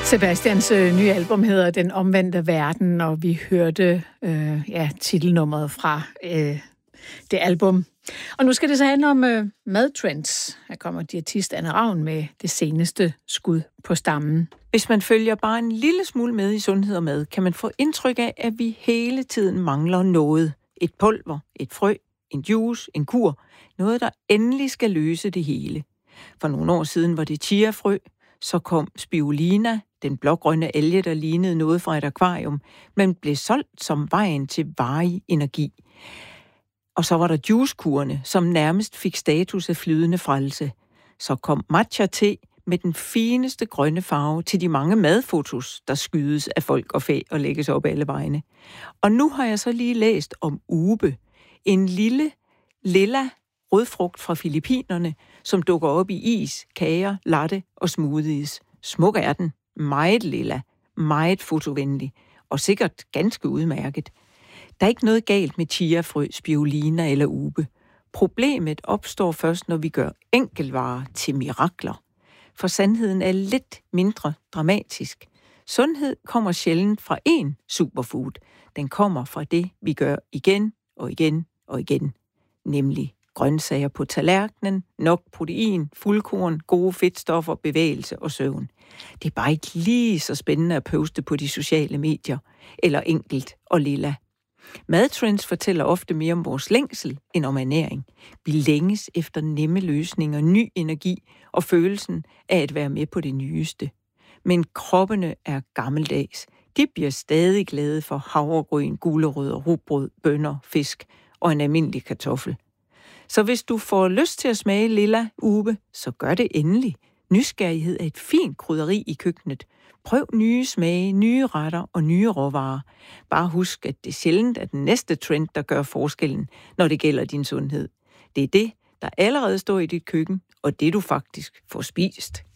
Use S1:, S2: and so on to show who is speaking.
S1: Sebastians nye album hedder Den Omvendte Verden, og vi hørte titelnummeret fra det album. Og nu skal det så handle om madtrends. Her kommer diætist Anne Ravn med det seneste skud på stammen.
S2: Hvis man følger bare en lille smule med i sundhed og mad, kan man få indtryk af, at vi hele tiden mangler noget. Et pulver, et frø, en juice, en kur. Noget, der endelig skal løse det hele. For nogle år siden var det chiafrø, så kom spirulina, den blågrønne alge, der lignede noget fra et akvarium, men blev solgt som vejen til varig energi. Og så var der juicekurene, som nærmest fik status af flydende frelse. Så kom matcha-te med den fineste grønne farve til de mange madfotos, der skydes af folk og fæ og lægges op alle vegne. Og nu har jeg så lige læst om ube, en lille, lilla rødfrugt fra Filippinerne, som dukker op i is, kager, latte og smoothies. Smuk er den, meget lilla, meget fotovenlig og sikkert ganske udmærket. Der er ikke noget galt med chiafrø, spirulina eller ube. Problemet opstår først, når vi gør enkeltvarer til mirakler. For sandheden er lidt mindre dramatisk. Sundhed kommer sjældent fra én superfood. Den kommer fra det, vi gør igen og igen og igen. Nemlig grøntsager på tallerkenen, nok protein, fuldkorn, gode fedtstoffer, bevægelse og søvn. Det er bare ikke lige så spændende at poste på de sociale medier, eller enkelt og lilla. Madtrends fortæller ofte mere om vores længsel end om ernæring. Vi længes efter nemme løsninger, ny energi og følelsen af at være med på det nyeste. Men kroppene er gammeldags. De bliver stadig glade for havregryn, gulerødder, rugbrød, bønner, fisk og en almindelig kartoffel. Så hvis du får lyst til at smage lilla ube, så gør det endelig. Nysgerrighed er et fint krydderi i køkkenet. Prøv nye smage, nye retter og nye råvarer. Bare husk, at det sjældent er den næste trend, der gør forskellen, når det gælder din sundhed. Det er det, der allerede står i dit køkken, og det du faktisk får spist.